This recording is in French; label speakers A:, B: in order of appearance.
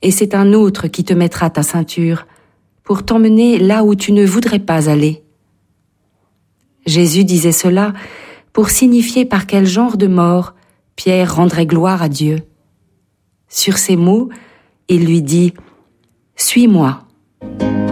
A: et c'est un autre qui te mettra ta ceinture, pour t'emmener là où tu ne voudrais pas aller. » Jésus disait cela pour signifier par quel genre de mort Pierre rendrait gloire à Dieu. Sur ces mots, il lui dit « Suis-moi ».